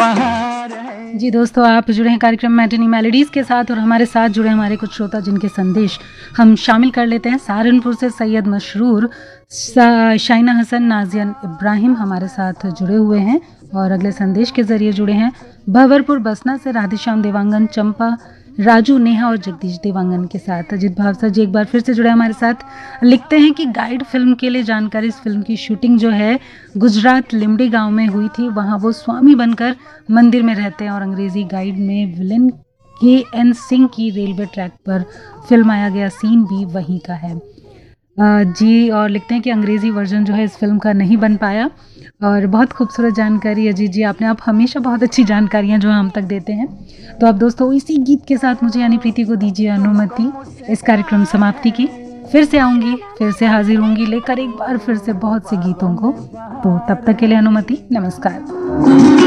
बहार है। जी दोस्तों, आप जुड़े हैं कार्यक्रम मैटिनी मेलोडीज़ के साथ और हमारे साथ जुड़े हमारे कुछ श्रोता जिनके संदेश हम शामिल कर लेते हैं। सहारनपुर से सैयद मशरूर, शाइना हसन, नाजियन इब्राहिम हमारे साथ जुड़े हुए हैं और अगले संदेश के जरिए जुड़े हैं। भंवरपुर बसना से राधेश्याम देवांगन, चंपा, राजू, नेहा और जगदीश देवांगन के साथ। अजित भावसा जी एक बार फिर से जुड़े हमारे साथ, लिखते हैं कि गाइड फिल्म के लिए जानकारी। इस फिल्म की शूटिंग जो है गुजरात लिमडी गांव में हुई थी। वहां वो स्वामी बनकर मंदिर में रहते हैं और अंग्रेजी गाइड में विलेन के.एन. सिंह की रेलवे ट्रैक पर फिल्माया गया सीन भी वहीं का है। जी, और लिखते हैं कि अंग्रेज़ी वर्जन जो है इस फिल्म का नहीं बन पाया। और बहुत खूबसूरत जानकारी अजीत जी, आपने आप हमेशा बहुत अच्छी जानकारियां जो हम तक देते हैं। तो अब दोस्तों इसी गीत के साथ मुझे यानी प्रीति को दीजिए अनुमति इस कार्यक्रम समाप्ति की। फिर से आऊँगी, फिर से हाजिर होंगी लेकर एक बार फिर से बहुत से गीतों को। तो तब तक के लिए अनुमति, नमस्कार।